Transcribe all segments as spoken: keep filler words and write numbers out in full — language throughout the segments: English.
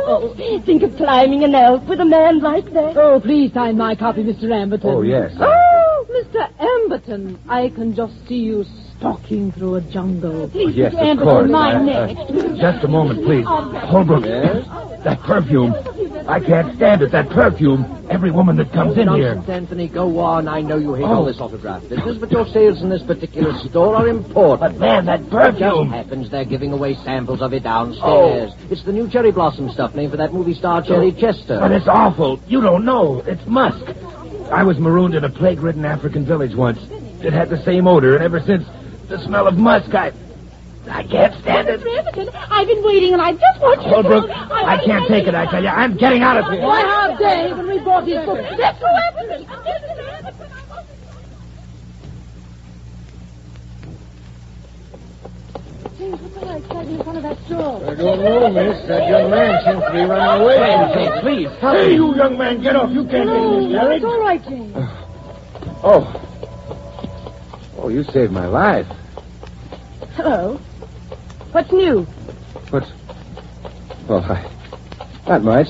Oh, think of climbing an elf with a man like that. Oh, please sign my copy, Mister Amberton. Oh, yes. Oh, Mister Amberton, I can just see you stalking through a jungle. Please, Oh, yes, Mister of Amberton, course. my Uh, next. uh, just a moment, please. Holbrook, Yes? that perfume. I can't stand it, that perfume. Every woman that comes in here. Nonsense, Anthony. Go on. I know you hate Oh. all this autograph business, but your sales in this particular store are important. But, man, that It just perfume. happens they're giving away samples of it downstairs. Oh. It's the new cherry blossom stuff named for that movie star Cherry Chester. But it's awful. You don't know. It's musk. I was marooned in a plague-ridden African village once. It had the same odor, and ever since, the smell of musk, I... I can't stand it. Mister Amberton, I've been waiting, and I just want you Holbrook, to... I can't take it, I tell you. I'm getting out of here. Why, how dare he when we bought his book? Mister Amberton! James, what's all right standing in front of that store? I don't know, miss. That young man seems to be running away. Hey, please, help Hey, me. you young man, get off. You can't No, get in this no, carriage. it's all right, James. Oh. Oh, you saved my life. Hello. What's new? What's... Well, I... Not much.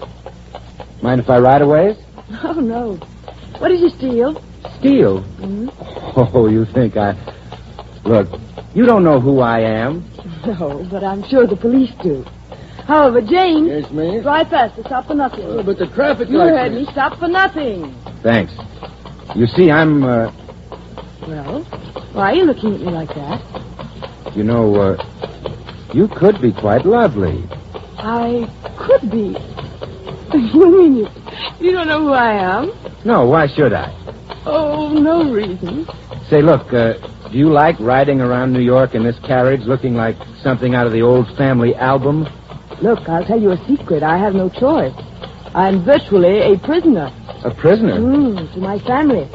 Mind if I ride a ways? Oh, no. What did you steal? Steal? Hmm? Oh, you think I... Look, you don't know who I am. No, but I'm sure the police do. However, James... Yes, miss? Drive faster. Stop for nothing. Oh, but the traffic You lights... heard me. Stop for nothing. Thanks. You see, I'm, uh... Well, why are you looking at me like that? You know, uh... You could be quite lovely. I could be. You mean you... You don't know who I am? No, why should I? Oh, no reason. Say, look, uh... do you like riding around New York in this carriage looking like something out of the old family album? Look, I'll tell you a secret. I have no choice. I'm virtually a prisoner. A prisoner? Mm, to my family.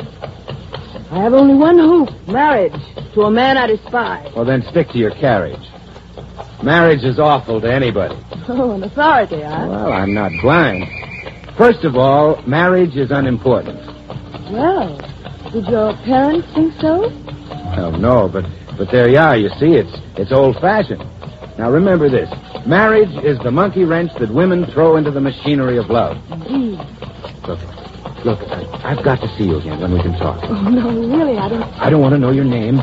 I have only one hope, marriage to a man I despise. Well, then stick to your carriage. Marriage is awful to anybody. Oh, an authority, huh? Well, I'm not blind. First of all, marriage is unimportant. Well, did your parents think so? Well, no, but but there you are. You see, it's it's old-fashioned. Now, remember this. Marriage is the monkey wrench that women throw into the machinery of love. Indeed. Look, look, I, I've got to see you again when we can talk. Oh, no, really, I don't... I don't want to know your name.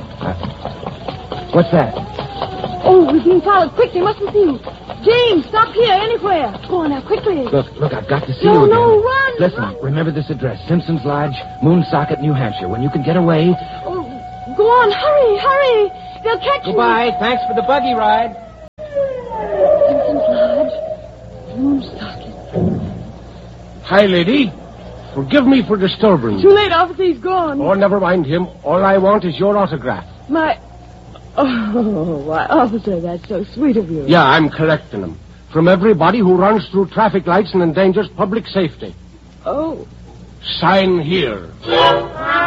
Uh, what's that? Oh, we're being followed. Quick, they mustn't see you. James, stop here, anywhere. Go on now, quickly. Look, look, I've got to see No, you again. no, run, Listen, run. remember this address, Simpson's Lodge, Moonsocket, New Hampshire. When you can get away... Oh, go on, hurry, hurry. They'll catch Goodbye. Thanks for the buggy ride. you. Simpson's Lodge. Moonsocket. Hi, lady. Forgive me for disturbing Too you. late, officer, he's gone. Oh, never mind him. All I want is your autograph. My... Oh, why, officer, that's so sweet of you. Yeah, I'm collecting them. From everybody who runs through traffic lights and endangers public safety. Oh. Sign here.